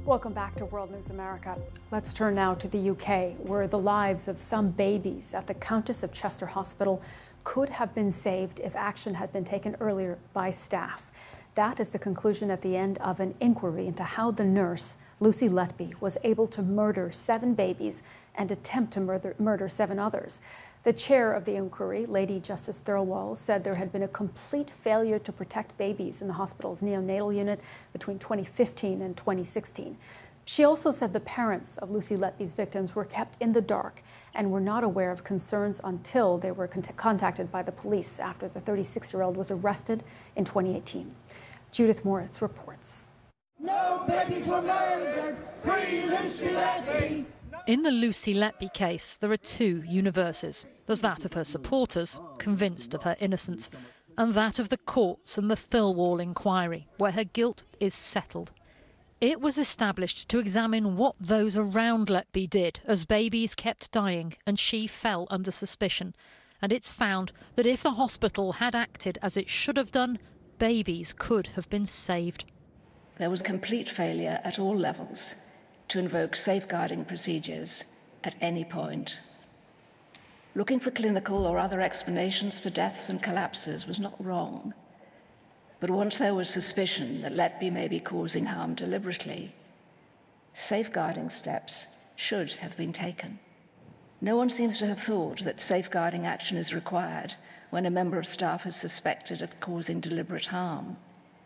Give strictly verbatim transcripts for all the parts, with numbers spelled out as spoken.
Welcome back to World News America. Let's turn now to the U K, where the lives of some babies at the Countess of Chester Hospital could have been saved if action had been taken earlier by staff. That is the conclusion at the end of an inquiry into how the nurse, Lucy Letby, was able to murder seven babies and attempt to murder, murder seven others. The chair of the inquiry, Lady Justice Thirlwall, said there had been a complete failure to protect babies in the hospital's neonatal unit between twenty fifteen and twenty sixteen. She also said the parents of Lucy Letby's victims were kept in the dark and were not aware of concerns until they were con contacted by the police after the thirty-six-year-old was arrested in twenty eighteen. Judith Moritz reports. No babies were murdered. Free Lucy Letby. In the Lucy Letby case, there are two universes. There's that of her supporters, convinced of her innocence, and that of the courts and the Thirlwall inquiry, where her guilt is settled. It was established to examine what those around Letby did as babies kept dying and she fell under suspicion. And it's found that if the hospital had acted as it should have done, babies could have been saved. There was complete failure at all levels to invoke safeguarding procedures at any point. Looking for clinical or other explanations for deaths and collapses was not wrong. But once there was suspicion that Letby may be causing harm deliberately, safeguarding steps should have been taken. No one seems to have thought that safeguarding action is required when a member of staff is suspected of causing deliberate harm.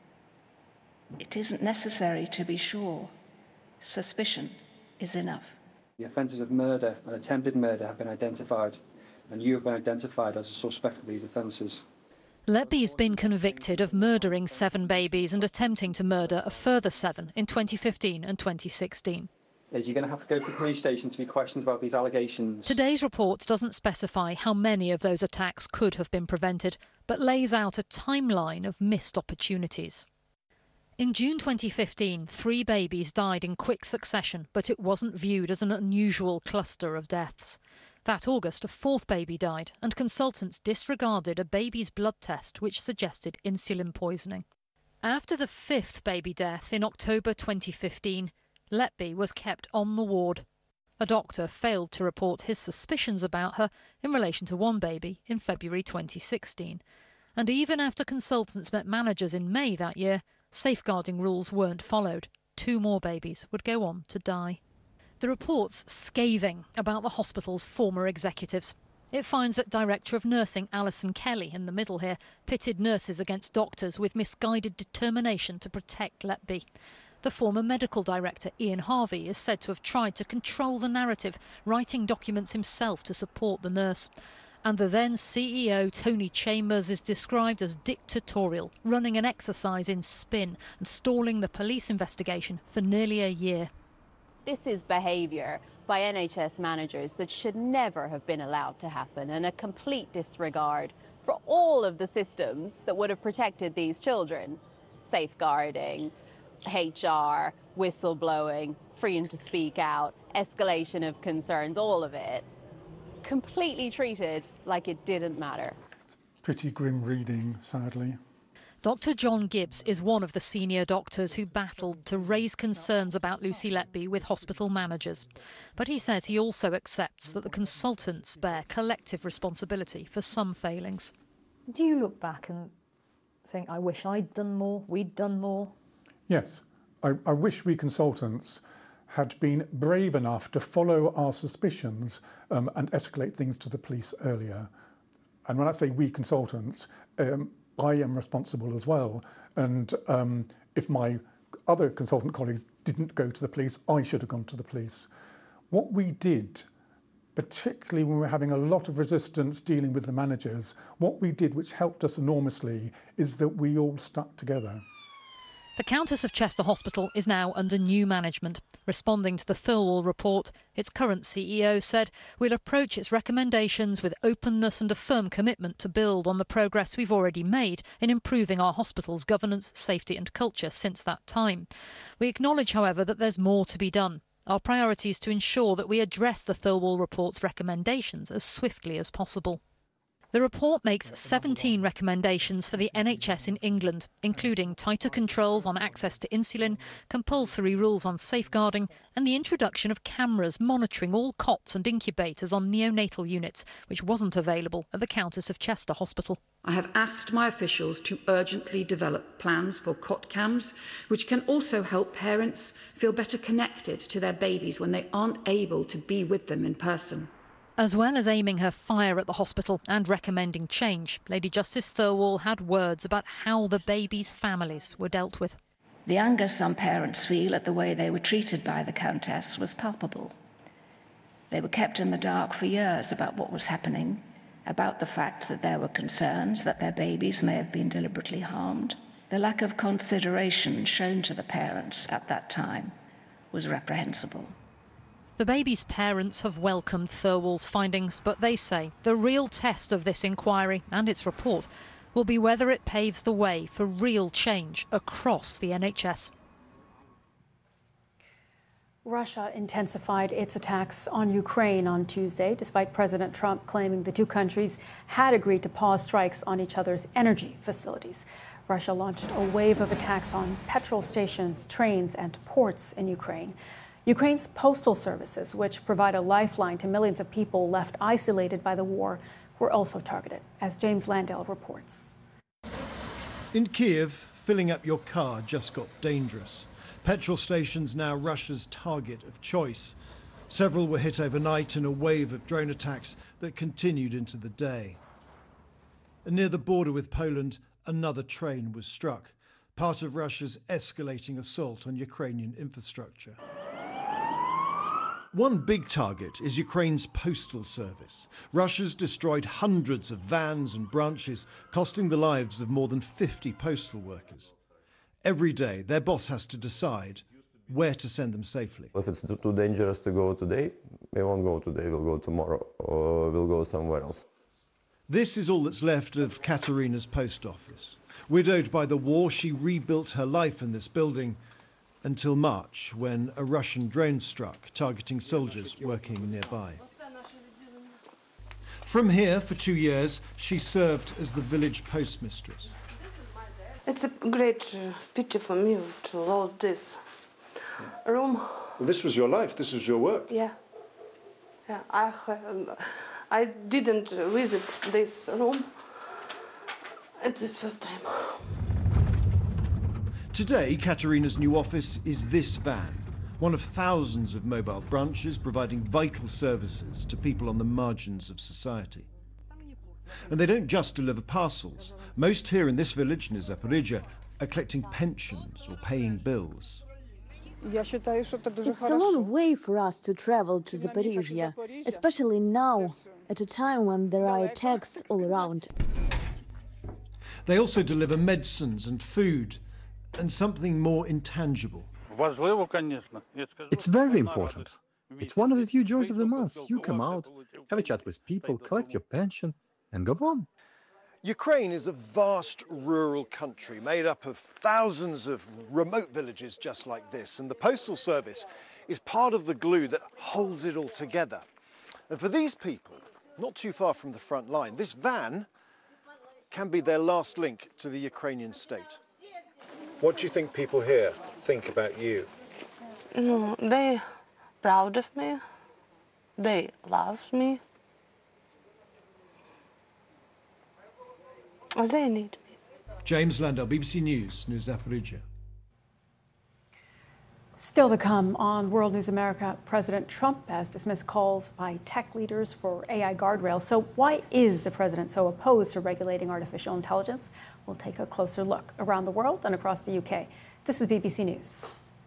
It isn't necessary to be sure. Suspicion is enough. The offences of murder and attempted murder have been identified, and you have been identified as a suspect of these offences. Letby's been convicted of murdering seven babies and attempting to murder a further seven in twenty fifteen and twenty sixteen. You're going to have to go to the police station to be questioned about these allegations. Today's report doesn't specify how many of those attacks could have been prevented, but lays out a timeline of missed opportunities. In June twenty fifteen, three babies died in quick succession, but it wasn't viewed as an unusual cluster of deaths. That August, a fourth baby died, and consultants disregarded a baby's blood test which suggested insulin poisoning. After the fifth baby death in October twenty fifteen, Letby was kept on the ward. A doctor failed to report his suspicions about her in relation to one baby in February twenty sixteen. And even after consultants met managers in May that year, safeguarding rules weren't followed. Two more babies would go on to die. The report's scathing about the hospital's former executives. It finds that Director of Nursing Alison Kelly, in the middle here, pitted nurses against doctors with misguided determination to protect Letby. The former medical director, Ian Harvey, is said to have tried to control the narrative, writing documents himself to support the nurse. And the then C E O, Tony Chambers, is described as dictatorial, running an exercise in spin and stalling the police investigation for nearly a year. This is behaviour by N H S managers that should never have been allowed to happen, and a complete disregard for all of the systems that would have protected these children. Safeguarding, H R, whistleblowing, freedom to speak out, escalation of concerns, all of it. Completely treated like it didn't matter. It's pretty grim reading, sadly. Doctor John Gibbs is one of the senior doctors who battled to raise concerns about Lucy Letby with hospital managers. But he says he also accepts that the consultants bear collective responsibility for some failings. Do you look back and think, I wish I'd done more, we'd done more? Yes, I, I wish we consultants had been brave enough to follow our suspicions um, and escalate things to the police earlier. And when I say we consultants, um, I am responsible as well. And um, if my other consultant colleagues didn't go to the police, I should have gone to the police. What we did, particularly when we were having a lot of resistance dealing with the managers, what we did, which helped us enormously, is that we all stuck together. The Countess of Chester Hospital is now under new management. Responding to the Thirlwall report, its current C E O said, "We'll approach its recommendations with openness and a firm commitment to build on the progress we've already made in improving our hospital's governance, safety and culture since that time. We acknowledge, however, that there's more to be done. Our priority is to ensure that we address the Thirlwall report's recommendations as swiftly as possible." The report makes seventeen recommendations for the N H S in England, including tighter controls on access to insulin, compulsory rules on safeguarding, and the introduction of cameras monitoring all cots and incubators on neonatal units, which wasn't available at the Countess of Chester Hospital. I have asked my officials to urgently develop plans for cot cams, which can also help parents feel better connected to their babies when they aren't able to be with them in person. As well as aiming her fire at the hospital and recommending change, Lady Justice Thirlwall had words about how the babies' families were dealt with. The anger some parents feel at the way they were treated by the Countess was palpable. They were kept in the dark for years about what was happening, about the fact that there were concerns that their babies may have been deliberately harmed. The lack of consideration shown to the parents at that time was reprehensible. The baby's parents have welcomed Thirlwall's findings, but they say the real test of this inquiry and its report will be whether it paves the way for real change across the N H S. Russia intensified its attacks on Ukraine on Tuesday, despite President Trump claiming the two countries had agreed to pause strikes on each other's energy facilities. Russia launched a wave of attacks on petrol stations, trains, and ports in Ukraine. Ukraine's postal services, which provide a lifeline to millions of people left isolated by the war, were also targeted, as James Landell reports. In Kiev, filling up your car just got dangerous. Petrol stations now Russia's target of choice. Several were hit overnight in a wave of drone attacks that continued into the day. And near the border with Poland, another train was struck, part of Russia's escalating assault on Ukrainian infrastructure. One big target is Ukraine's postal service. Russia's destroyed hundreds of vans and branches, costing the lives of more than fifty postal workers. Every day, their boss has to decide where to send them safely. If it's too dangerous to go today, we won't go today, we'll go tomorrow, or we'll go somewhere else. This is all that's left of Katerina's post office. Widowed by the war, she rebuilt her life in this building until March, when a Russian drone struck, targeting soldiers working nearby. From here, for two years, she served as the village postmistress. It's a great uh, pity for me to lose this room. Well, this was your life, this was your work. Yeah, yeah. I, um, I didn't visit this room. It's this first time. Today, Katerina's new office is this van, one of thousands of mobile branches providing vital services to people on the margins of society. And they don't just deliver parcels. Most here in this village, near Zaporizhia, are collecting pensions or paying bills. It's a long way for us to travel to Zaporizhia, especially now, at a time when there are attacks all around. They also deliver medicines and food, and something more intangible. It's very important. It's one of the few joys of the month. You come out, have a chat with people, collect your pension, and go on. Ukraine is a vast rural country made up of thousands of remote villages just like this, and the Postal Service is part of the glue that holds it all together. And for these people, not too far from the front line, this van can be their last link to the Ukrainian state. What do you think people here think about you? No, they're proud of me. They love me. They need me. James Landell, B B C News, News Zaporizhia. Still to come on World News America, President Trump has dismissed calls by tech leaders for A I guardrails. So why is the president so opposed to regulating artificial intelligence? We'll take a closer look around the world and across the U K. This is B B C News.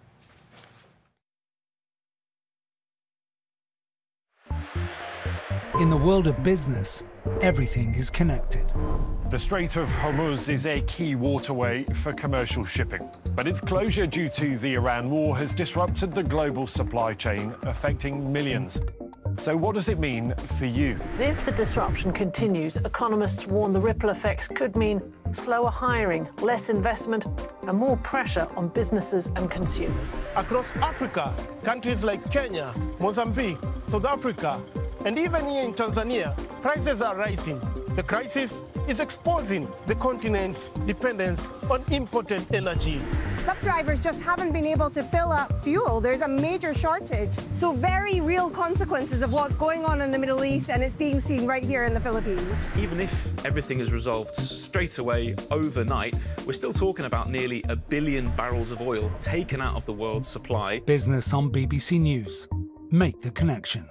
In the world of business, everything is connected. The Strait of Hormuz is a key waterway for commercial shipping, but its closure due to the Iran war has disrupted the global supply chain, affecting millions. So what does it mean for you? If the disruption continues, economists warn the ripple effects could mean slower hiring, less investment, and more pressure on businesses and consumers. Across Africa, countries like Kenya, Mozambique, South Africa, and even here in Tanzania, prices are rising. The crisis is exposing the continent's dependence on imported energies. Some drivers just haven't been able to fill up fuel. There's a major shortage. So very real consequences of what's going on in the Middle East, and it's being seen right here in the Philippines. Even if everything is resolved straight away overnight, we're still talking about nearly a billion barrels of oil taken out of the world's supply. Business on B B C News. Make the connection.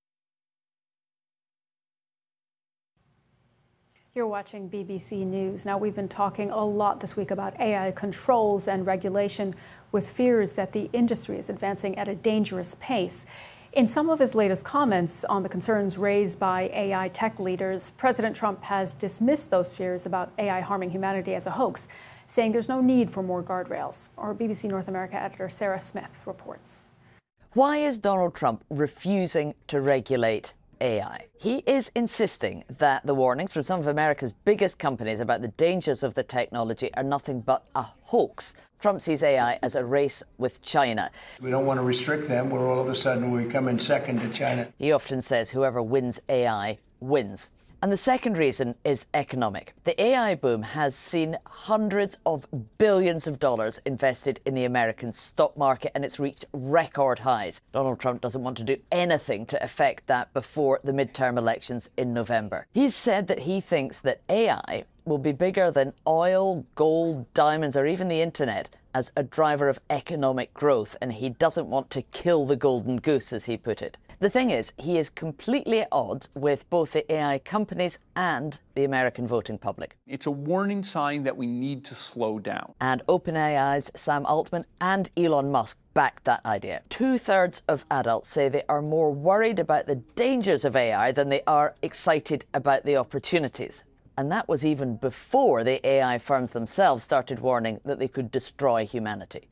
You're watching B B C News. Now, we've been talking a lot this week about A I controls and regulation, with fears that the industry is advancing at a dangerous pace. In some of his latest comments on the concerns raised by A I tech leaders, President Trump has dismissed those fears about A I harming humanity as a hoax, saying there's no need for more guardrails. Our B B C North America editor Sarah Smith reports. Why is Donald Trump refusing to regulate A I? He is insisting that the warnings from some of America's biggest companies about the dangers of the technology are nothing but a hoax. Trump sees A I as a race with China. We don't want to restrict them, where all of a sudden we come in second to China. He often says whoever wins A I wins. And the second reason is economic. The A I boom has seen hundreds of billions of dollars invested in the American stock market, and it's reached record highs. Donald Trump doesn't want to do anything to affect that before the midterm elections in November. He's said that he thinks that A I will be bigger than oil, gold, diamonds, or even the internet as a driver of economic growth, and he doesn't want to kill the golden goose, as he put it. The thing is, he is completely at odds with both the A I companies and the American voting public. It's a warning sign that we need to slow down. And OpenAI's Sam Altman and Elon Musk back that idea. Two-thirds of adults say they are more worried about the dangers of A I than they are excited about the opportunities. And that was even before the A I firms themselves started warning that they could destroy humanity.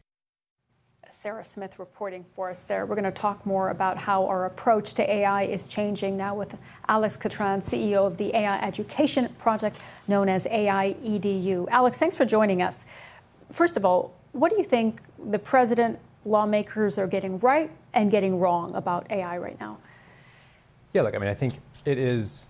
Sarah Smith reporting for us there. We're going to talk more about how our approach to A I is changing now with Alex Catran, C E O of the A I Education Project, known as A I E D U. Alex, thanks for joining us. First of all, what do you think the president, lawmakers are getting right and getting wrong about A I right now? Yeah, look, I mean, I think it is,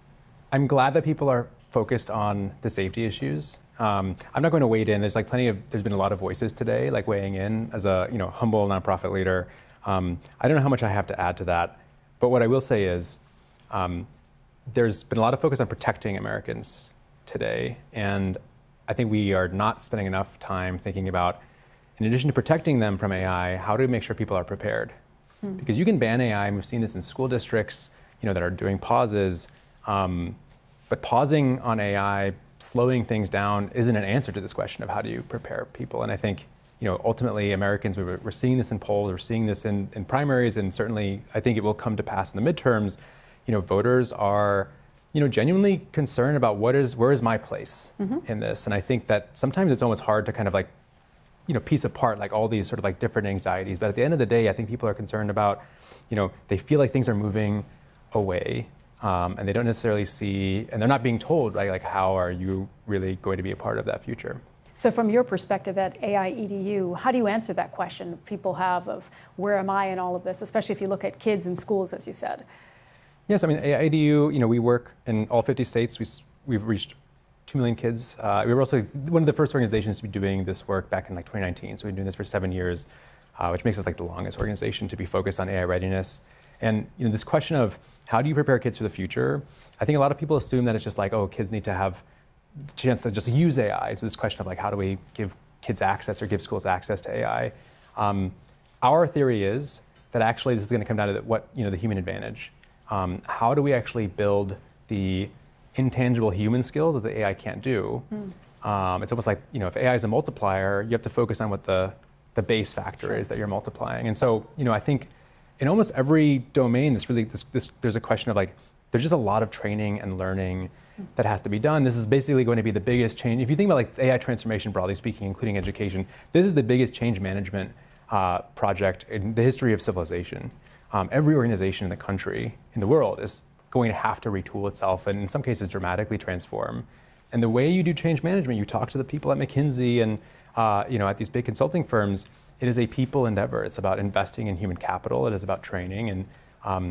I'm glad that people are focused on the safety issues. Um, I'm not going to wade in. There's like plenty of, there's been a lot of voices today, like weighing in as a, you know, humble nonprofit leader. Um, I don't know how much I have to add to that, but what I will say is um, there's been a lot of focus on protecting Americans today. And I think we are not spending enough time thinking about, in addition to protecting them from A I, how do we make sure people are prepared? Hmm. Because you can ban A I, and we've seen this in school districts, you know, that are doing pauses, um, but pausing on A I, slowing things down isn't an answer to this question of how do you prepare people. And I think, you know, ultimately Americans, we're, we're seeing this in polls, we're seeing this in, in primaries, and certainly I think it will come to pass in the midterms. You know, voters are, you know, genuinely concerned about what is, where is my place mm-hmm. in this? And I think that sometimes it's almost hard to kind of like, you know, piece apart like all these sort of like different anxieties. But at the end of the day, I think people are concerned about, you know, they feel like things are moving away. Um, and they don't necessarily see, and they're not being told, right, like, how are you really going to be a part of that future? So from your perspective at A I E D U, how do you answer that question people have of where am I in all of this, especially if you look at kids in schools, as you said? Yes, I mean, A I E D U, you know, we work in all fifty states. We, we've reached two million kids. Uh, we were also one of the first organizations to be doing this work back in like twenty nineteen. So we've been doing this for seven years, uh, which makes us like the longest organization to be focused on A I readiness. And you know, this question of how do you prepare kids for the future? I think a lot of people assume that it's just like, oh, kids need to have the chance to just use A I. So this question of like, how do we give kids access or give schools access to A I? Um, our theory is that actually this is going to come down to the, what you know the human advantage. Um, how do we actually build the intangible human skills that the A I can't do? Mm. Um, it's almost like, you know, if A I is a multiplier, you have to focus on what the the base factor sure. is that you're multiplying. And so, you know, I think in almost every domain, this really, this, this, there's a question of like, there's just a lot of training and learning that has to be done. This is basically going to be the biggest change. If you think about like A I transformation, broadly speaking, including education, this is the biggest change management uh, project in the history of civilization. Um, every organization in the country, in the world, is going to have to retool itself and in some cases dramatically transform. And the way you do change management, you talk to the people at McKinsey and uh, you know, at these big consulting firms, it is a people endeavor. It's about investing in human capital. It is about training. And um,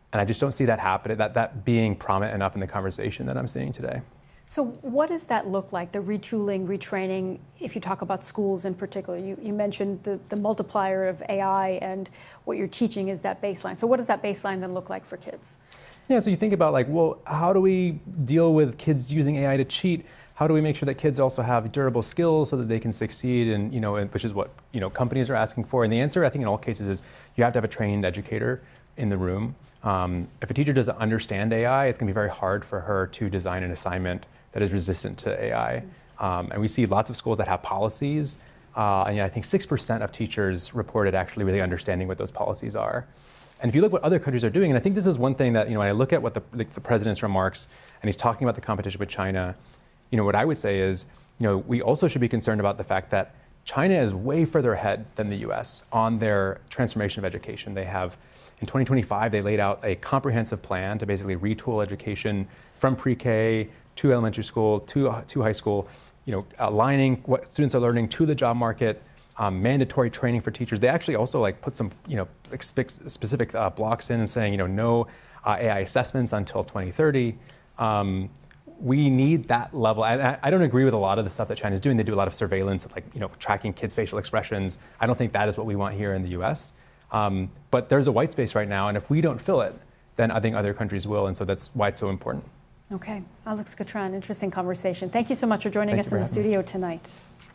And I just don't see that happening, that, that being prominent enough in the conversation that I'm seeing today. So what does that look like, the retooling, retraining, if you talk about schools in particular? You, you mentioned the, the multiplier of A I, and what you're teaching is that baseline. So what does that baseline then look like for kids? Yeah, so you think about like, well, how do we deal with kids using A I to cheat? How do we make sure that kids also have durable skills so that they can succeed, and you know, and, which is what you know companies are asking for? And the answer, I think, in all cases, is you have to have a trained educator in the room. Um, if a teacher doesn't understand A I, it's going to be very hard for her to design an assignment that is resistant to A I. Um, and we see lots of schools that have policies, uh, and yeah, I think six percent of teachers reported actually really understanding what those policies are. And if you look what other countries are doing, and I think this is one thing that, you know, when I look at what the, the, the president's remarks, and he's talking about the competition with China, you know, what I would say is, you know, we also should be concerned about the fact that China is way further ahead than the U S on their transformation of education. They have, in twenty twenty-five, they laid out a comprehensive plan to basically retool education from pre-K to elementary school to, uh, to high school, you know, aligning what students are learning to the job market, um, mandatory training for teachers. They actually also like put some, you know, like spe specific uh, blocks in and saying, you know, no uh, A I assessments until twenty thirty. Um, we need that level. I, I don't agree with a lot of the stuff that China's doing. They do a lot of surveillance, like, you know, tracking kids' facial expressions. I don't think that is what we want here in the U S. Um, but there's a white space right now, and if we don't fill it, then I think other countries will, and so that's why it's so important. Okay, Alex Catran, interesting conversation. Thank you so much for joining Thank us you in for the having me. studio tonight.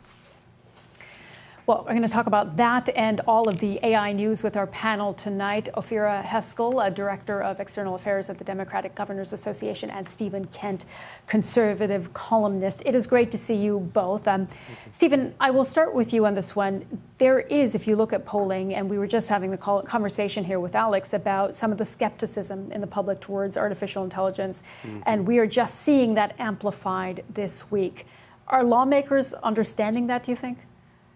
Well, we're going to talk about that and all of the A I news with our panel tonight. Ophira Heskell, uh, Director of External Affairs at the Democratic Governors Association, and Stephen Kent, conservative columnist. It is great to see you both. Um, Stephen, I will start with you on this one. There is, if you look at polling, and we were just having the conversation here with Alex about some of the skepticism in the public towards artificial intelligence, mm-hmm. and we are just seeing that amplified this week. Are lawmakers understanding that, do you think?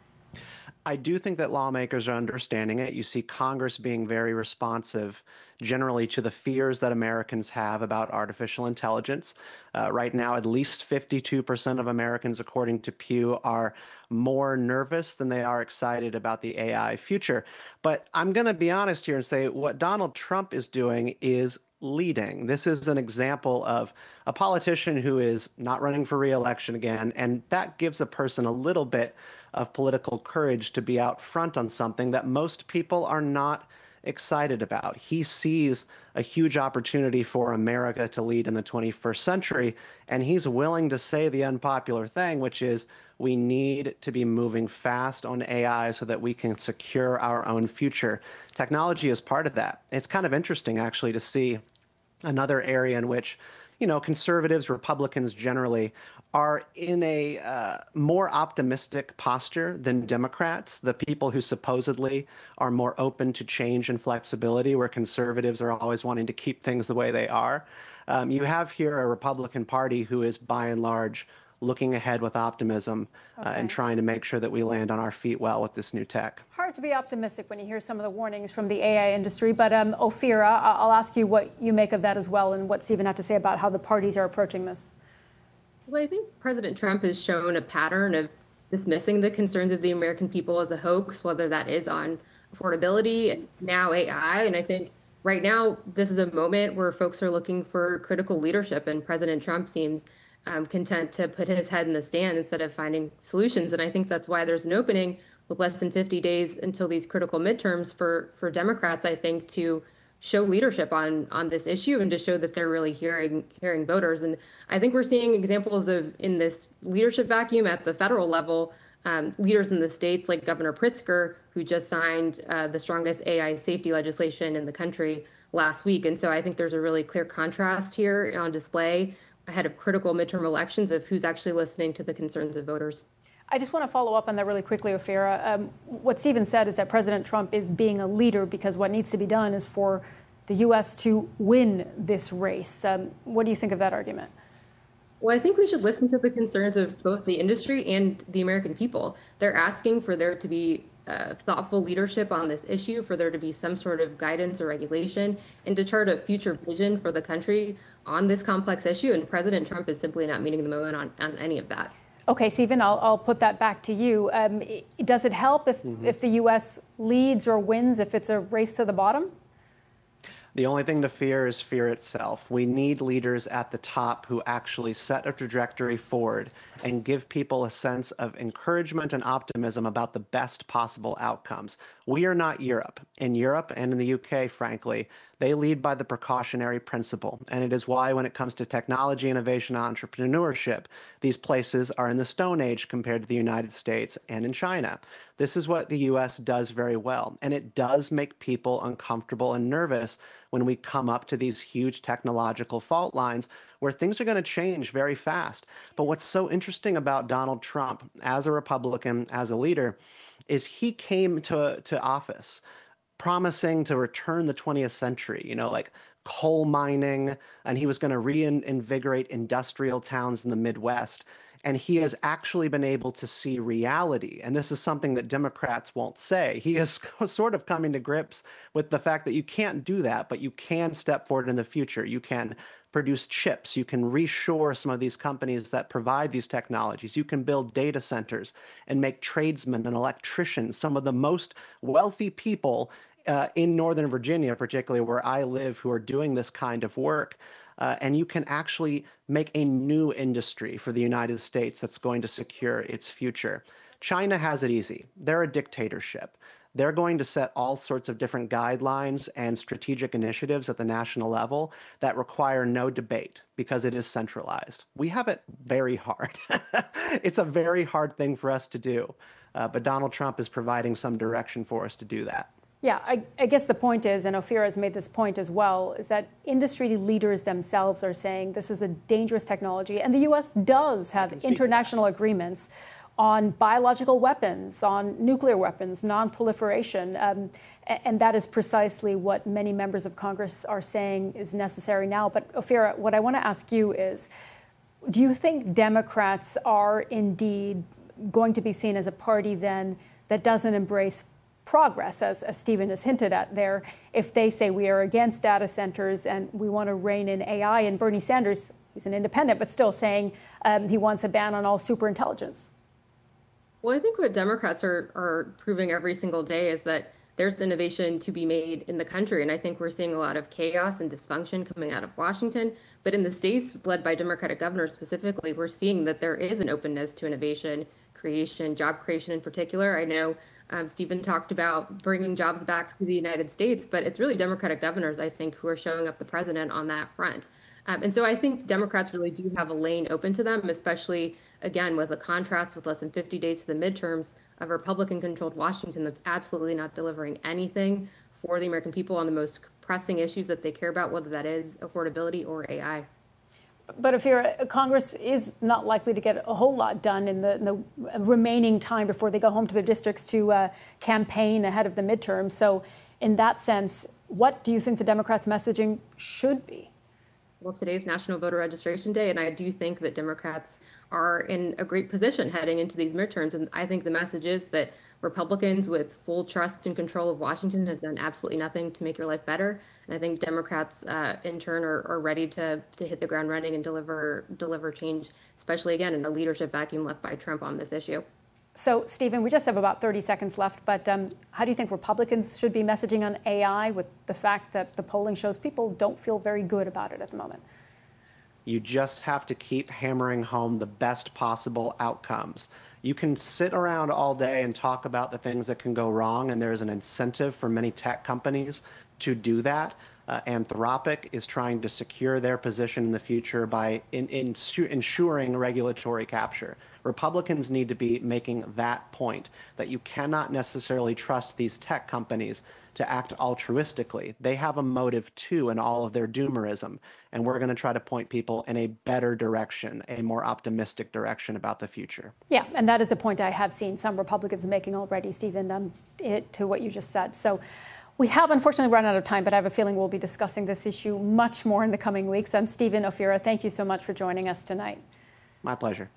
I do think that lawmakers are understanding it. You see Congress being very responsive generally to the fears that Americans have about artificial intelligence. Uh, right now, at least fifty-two percent of Americans, according to Pew, are more nervous than they are excited about the A I future. But I'm going to be honest here and say what Donald Trump is doing is leading. This is an example of a politician who is not running for re-election again, and that gives a person a little bit of political courage to be out front on something that most people are not excited about. He sees a huge opportunity for America to lead in the twenty-first century, and he's willing to say the unpopular thing, which is we need to be moving fast on A I so that we can secure our own future. Technology is part of that. It's kind of interesting, actually, to see another area in which, you know, conservatives, Republicans generally, are in a uh, more optimistic posture than Democrats, the people who supposedly are more open to change and flexibility, where conservatives are always wanting to keep things the way they are. Um, you have here a Republican Party who is, by and large, looking ahead with optimism uh, Okay. and trying to make sure that we land on our feet well with this new tech. Hard to be optimistic when you hear some of the warnings from the A I industry, but um, Ophira, I- I'll ask you what you make of that as well, and what Stephen had to say about how the parties are approaching this. Well, I think President Trump has shown a pattern of dismissing the concerns of the American people as a hoax, whether that is on affordability and now A I. And I think right now, this is a moment where folks are looking for critical leadership, and President Trump seems um, content to put his head in the stand instead of finding solutions. And I think that's why there's an opening with less than fifty days until these critical midterms for, for Democrats, I think, to show leadership on on this issue and to show that they're really hearing hearing voters. And I think we're seeing examples of, in this leadership vacuum at the federal level, um, leaders in the states like Governor Pritzker, who just signed uh, the strongest A I safety legislation in the country last week. And so I think there's a really clear contrast here on display ahead of critical midterm elections of who's actually listening to the concerns of voters. I just want to follow up on that really quickly, Ophira. Um, what Stephen said is that President Trump is being a leader because what needs to be done is for the U S to win this race. Um, what do you think of that argument? Well, I think we should listen to the concerns of both the industry and the American people. They're asking for there to be uh, thoughtful leadership on this issue, for there to be some sort of guidance or regulation, and to chart a future vision for the country on this complex issue. And President Trump is simply not meeting the moment on, on any of that. Okay, Stephen, I'll, I'll put that back to you. Um, does it help if, mm-hmm. if the U S leads or wins, if it's a race to the bottom? The only thing to fear is fear itself. We need leaders at the top who actually set a trajectory forward and give people a sense of encouragement and optimism about the best possible outcomes. We are not Europe. In Europe and in the U K, frankly, they lead by the precautionary principle. And it is why when it comes to technology, innovation, and entrepreneurship, these places are in the Stone Age compared to the United States and in China. This is what the U S does very well. And it does make people uncomfortable and nervous when we come up to these huge technological fault lines where things are going to change very fast. But what's so interesting about Donald Trump as a Republican, as a leader, is he came to, to office promising to return the twentieth century, you know, like coal mining, and he was going to reinvigorate industrial towns in the Midwest. And he has actually been able to see reality. And this is something that Democrats won't say. He is sort of coming to grips with the fact that you can't do that, but you can step forward in the future. You can produce chips. You can reshore some of these companies that provide these technologies. You can build data centers and make tradesmen and electricians some of the most wealthy people uh, in Northern Virginia, particularly where I live, who are doing this kind of work. Uh, and you can actually make a new industry for the United States that's going to secure its future. China has it easy. They're a dictatorship. They're going to set all sorts of different guidelines and strategic initiatives at the national level that require no debate because it is centralized. We have it very hard. It's a very hard thing for us to do. Uh, but Donald Trump is providing some direction for us to do that. Yeah, I, I guess the point is, and Ophira has made this point as well, is that industry leaders themselves are saying this is a dangerous technology. And the U S does have international agreements on biological weapons, on nuclear weapons, non-proliferation. Um, and that is precisely what many members of Congress are saying is necessary now. But Ophira, what I want to ask you is, do you think Democrats are indeed going to be seen as a party then that doesn't embrace progress, as, as Stephen has hinted at there, if they say we are against data centers and we want to rein in A I? And Bernie Sanders, he's an independent, but still saying um, he wants a ban on all superintelligence. Well, I think what Democrats are, are proving every single day is that there's innovation to be made in the country. And I think we're seeing a lot of chaos and dysfunction coming out of Washington. But in the states led by Democratic governors specifically, we're seeing that there is an openness to innovation, creation, job creation in particular. I know Um, Stephen talked about bringing jobs back to the United States, but it's really Democratic governors, I think, who are showing up the president on that front. Um, and so I think Democrats really do have a lane open to them, especially, again, with a contrast with less than fifty days to the midterms of a Republican-controlled Washington that's absolutely not delivering anything for the American people on the most pressing issues that they care about, whether that is affordability or A I. But if you're, Congress is not likely to get a whole lot done in the, in the remaining time before they go home to their districts to uh, campaign ahead of the midterm. So in that sense, what do you think the Democrats' messaging should be? Well, today's National Voter Registration Day, and I do think that Democrats are in a great position heading into these midterms. And I think the message is that Republicans with full trust and control of Washington have done absolutely nothing to make your life better. And I think Democrats, uh, in turn, are, are ready to, to hit the ground running and deliver deliver change, especially, again, in a leadership vacuum left by Trump on this issue. So, Stephen, we just have about thirty seconds left, but um, how do you think Republicans should be messaging on A I with the fact that the polling shows people don't feel very good about it at the moment? You just have to keep hammering home the best possible outcomes. You can sit around all day and talk about the things that can go wrong, and there's an incentive for many tech companies to do that. Uh, Anthropic is trying to secure their position in the future by in, in, ensuring regulatory capture. Republicans need to be making that point, that you cannot necessarily trust these tech companies to act altruistically. They have a motive too in all of their doomerism, and we're going to try to point people in a better direction, a more optimistic direction about the future. Yeah, and that is a point I have seen some Republicans making already, Stephen, um, it, to what you just said. So we have unfortunately run out of time, but I have a feeling we'll be discussing this issue much more in the coming weeks. I'm Stephen Ophira. Thank you so much for joining us tonight. My pleasure.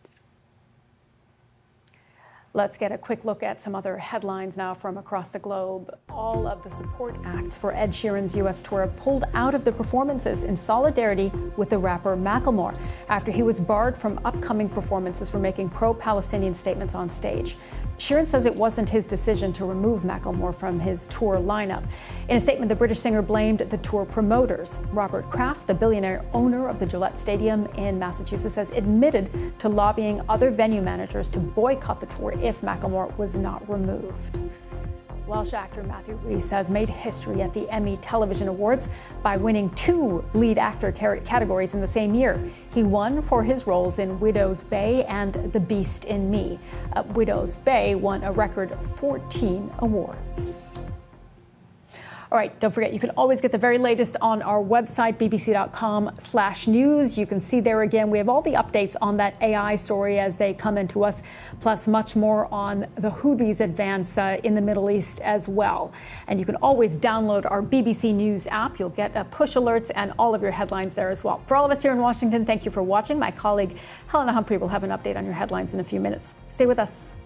Let's get a quick look at some other headlines now from across the globe. All of the support acts for Ed Sheeran's U S tour pulled out of the performances in solidarity with the rapper Macklemore after he was barred from upcoming performances for making pro-Palestinian statements on stage. Sheeran says it wasn't his decision to remove Macklemore from his tour lineup. In a statement, the British singer blamed the tour promoters. Robert Kraft, the billionaire owner of the Gillette Stadium in Massachusetts, has admitted to lobbying other venue managers to boycott the tour if Macklemore was not removed. Welsh actor Matthew Rhys has made history at the Emmy Television Awards by winning two lead actor categories in the same year. He won for his roles in Widow's Bay and The Beast in Me. Uh, Widow's Bay won a record fourteen awards. All right, don't forget, you can always get the very latest on our website, b b c dot com slash news. You can see there again, we have all the updates on that A I story as they come into us, plus much more on the Houthis' advance uh, in the Middle East as well. And you can always download our B B C News app. You'll get uh, push alerts and all of your headlines there as well. For all of us here in Washington, thank you for watching. My colleague Helena Humphrey will have an update on your headlines in a few minutes. Stay with us.